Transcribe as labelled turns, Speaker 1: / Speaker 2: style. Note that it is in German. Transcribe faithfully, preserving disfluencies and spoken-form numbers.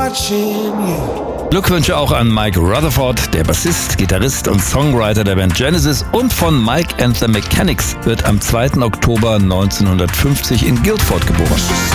Speaker 1: Glückwünsche auch an Mike Rutherford, der Bassist, Gitarrist und Songwriter der Band Genesis und von Mike and the Mechanics, wird am zweiten Oktober neunzehnhundertfünfzig in Guildford geboren.